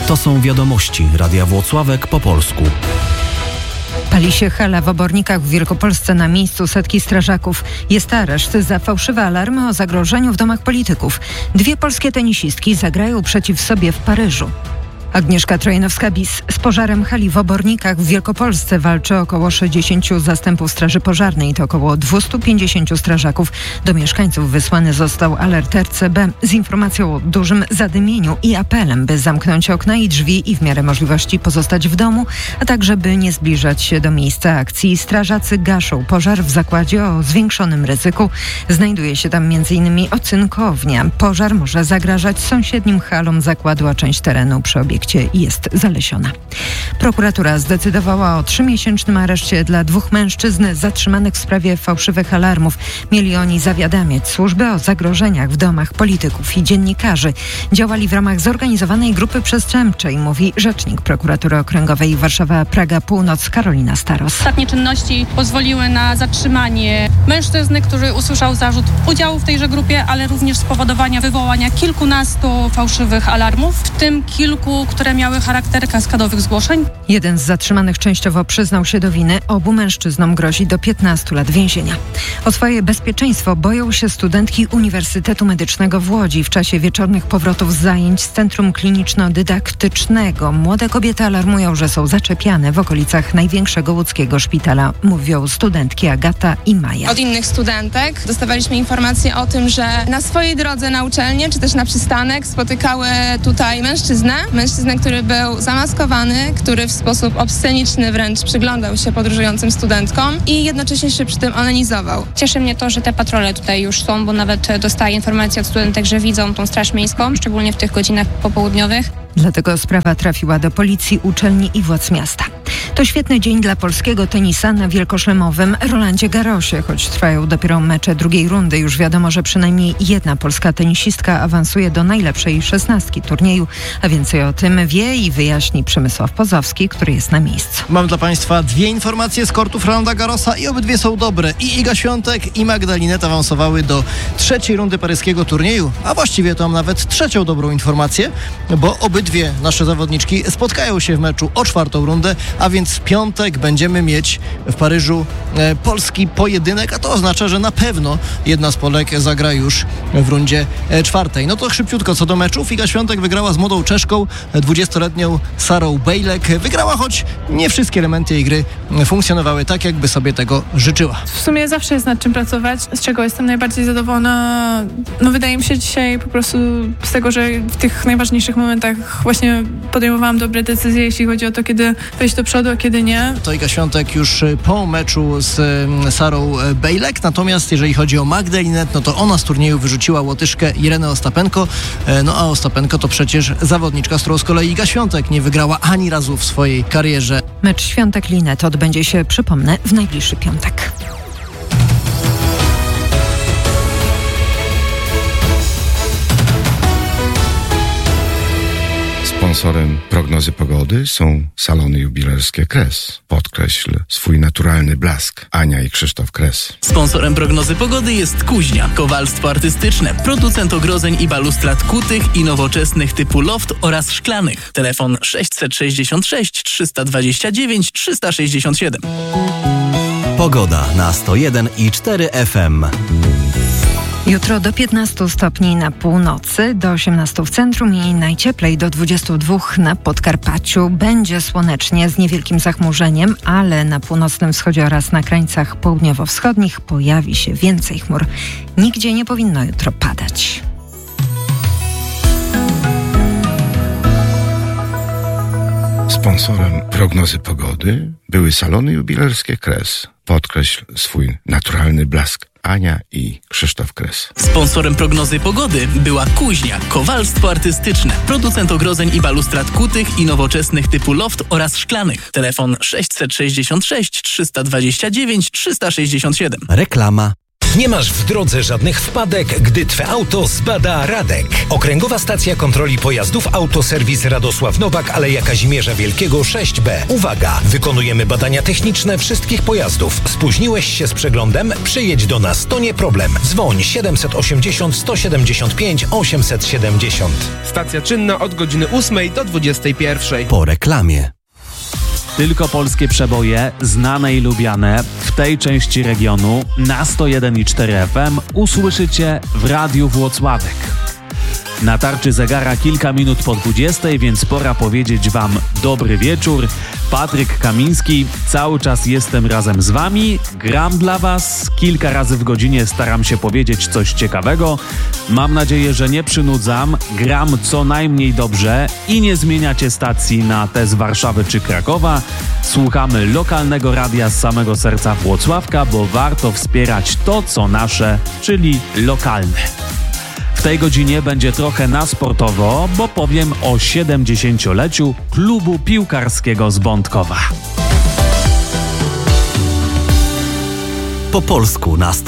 To są wiadomości Radia Włocławek po polsku. Pali się hala w Obornikach w Wielkopolsce. Na miejscu setki strażaków. Jest areszt za fałszywe alarmy o zagrożeniu w domach polityków. 2 polskie tenisistki zagrają przeciw sobie w Paryżu. Agnieszka Trojanowska-Bis. Z pożarem hali w Obornikach w Wielkopolsce walczy około 60 zastępów straży pożarnej. To około 250 strażaków. Do mieszkańców wysłany został alert RCB z informacją o dużym zadymieniu i apelem, by zamknąć okna i drzwi i w miarę możliwości pozostać w domu, a także by nie zbliżać się do miejsca akcji. Strażacy gaszą pożar w zakładzie o zwiększonym ryzyku. Znajduje się tam m.in. ocynkownia. Pożar może zagrażać sąsiednim halom zakładu, a część terenu przy obiekcie jest zalesiona. Prokuratura zdecydowała o 3-miesięcznym areszcie dla 2 mężczyzn zatrzymanych w sprawie fałszywych alarmów. Mieli oni zawiadamiać służby o zagrożeniach w domach polityków i dziennikarzy. Działali w ramach zorganizowanej grupy przestępczej, mówi rzecznik Prokuratury Okręgowej Warszawa-Praga Północ Karolina Staros. Ostatnie czynności pozwoliły na zatrzymanie mężczyzny, który usłyszał zarzut udziału w tejże grupie, ale również spowodowania wywołania kilkunastu fałszywych alarmów, w tym kilku, które miały charakter kaskadowych zgłoszeń. Jeden z zatrzymanych częściowo przyznał się do winy. Obu mężczyznom grozi do 15 lat więzienia. O swoje bezpieczeństwo boją się studentki Uniwersytetu Medycznego w Łodzi. W czasie wieczornych powrotów z zajęć z Centrum Kliniczno-Dydaktycznego młode kobiety alarmują, że są zaczepiane w okolicach największego łódzkiego szpitala. Mówią studentki Agata i Maja. Od innych studentek dostawaliśmy informacje o tym, że na swojej drodze na uczelnię, czy też na przystanek spotykały tutaj mężczyznę, który był zamaskowany, który w sposób obsceniczny wręcz przyglądał się podróżującym studentkom i jednocześnie się przy tym onanizował. Cieszy mnie to, że te patrole tutaj już są, bo nawet dostaję informacje od studentek, że widzą tą Straż Miejską, szczególnie w tych godzinach popołudniowych. Dlatego sprawa trafiła do policji, uczelni i władz miasta. To świetny dzień dla polskiego tenisa na wielkoszlemowym Rolandzie Garrosie. Choć trwają dopiero mecze drugiej rundy, już wiadomo, że przynajmniej jedna polska tenisistka awansuje do najlepszej 16 turnieju. A więcej o tym wie i wyjaśni Przemysław Pozowski, który jest na miejscu. Mam dla Państwa 2 informacje z kortów Rolanda Garrosa i obydwie są dobre. I Iga Świątek, i Magda Linette awansowały do 3. rundy paryskiego turnieju, a właściwie to mam nawet 3. dobrą informację, bo obydwie nasze zawodniczki spotkają się w meczu o 4. rundę, a więc w piątek będziemy mieć w Paryżu polski pojedynek, a to oznacza, że na pewno jedna z Polek zagra już w rundzie 4. No to szybciutko co do meczów. Iga Świątek wygrała z młodą Czeszką, 20-letnią Sarą Bejlek. Wygrała, choć nie wszystkie elementy jej gry funkcjonowały tak, jakby sobie tego życzyła. W sumie zawsze jest nad czym pracować, z czego jestem najbardziej zadowolona. No wydaje mi się dzisiaj po prostu z tego, że w tych najważniejszych momentach właśnie podejmowałam dobre decyzje, jeśli chodzi o to, kiedy wejść do przodu, a kiedy nie. To Iga Świątek już po meczu z Sarą Bejlek, natomiast jeżeli chodzi o Magdę Linette, no to ona z turnieju wyrzuciła Łotyszkę Irenę Ostapenko, no a Ostapenko to przecież zawodniczka, z którą z kolei Iga Świątek nie wygrała ani razu w swojej karierze. Mecz Świątek-Linette odbędzie się, przypomnę, w najbliższy piątek. Sponsorem prognozy pogody są salony jubilerskie Kres. Podkreśl swój naturalny blask. Ania i Krzysztof Kres. Sponsorem prognozy pogody jest Kuźnia. Kowalstwo artystyczne. Producent ogrodzeń i balustrad kutych i nowoczesnych typu loft oraz szklanych. Telefon 666 329 367. Pogoda na 101,4 FM. Jutro do 15 stopni na północy, do 18 w centrum i najcieplej do 22 na Podkarpaciu. Będzie słonecznie z niewielkim zachmurzeniem, ale na północnym wschodzie oraz na krańcach południowo-wschodnich pojawi się więcej chmur. Nigdzie nie powinno jutro padać. Sponsorem prognozy pogody były salony jubilerskie Kres. Podkreśl swój naturalny blask. Ania i Krzysztof Kres. Sponsorem prognozy pogody była Kuźnia. Kowalstwo artystyczne. Producent ogrodzeń i balustrad kutych i nowoczesnych typu loft oraz szklanych. Telefon 666 329 367. Reklama. Nie masz w drodze żadnych wpadek, gdy Twe auto zbada Radek. Okręgowa Stacja Kontroli Pojazdów Autoserwis Radosław Nowak, Aleja Kazimierza Wielkiego 6B. Uwaga! Wykonujemy badania techniczne wszystkich pojazdów. Spóźniłeś się z przeglądem? Przyjedź do nas, to nie problem. Dzwoń 780 175 870. Stacja czynna od godziny 8 do 21. Po reklamie. Tylko polskie przeboje, znane i lubiane w tej części regionu na 101,4 FM usłyszycie w Radiu Włocławek. Na tarczy zegara kilka minut po 20, więc pora powiedzieć Wam dobry wieczór. Patryk Kamiński, cały czas jestem razem z Wami, gram dla Was, kilka razy w godzinie staram się powiedzieć coś ciekawego. Mam nadzieję, że nie przynudzam, gram co najmniej dobrze i nie zmieniacie stacji na te z Warszawy czy Krakowa. Słuchamy lokalnego radia z samego serca Włocławka, bo warto wspierać to, co nasze, czyli lokalne. W tej godzinie będzie trochę na sportowo, bo powiem o 70-leciu klubu piłkarskiego z Bątkowa. Po polsku na 101,4